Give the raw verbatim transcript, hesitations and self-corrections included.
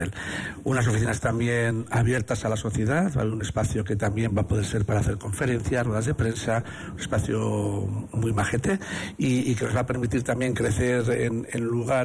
Unas oficinas también abiertas a la sociedad, ¿vale? Un espacio que también va a poder ser para hacer conferencias, ruedas de prensa, un espacio muy majete y, y que nos va a permitir también crecer en, en lugar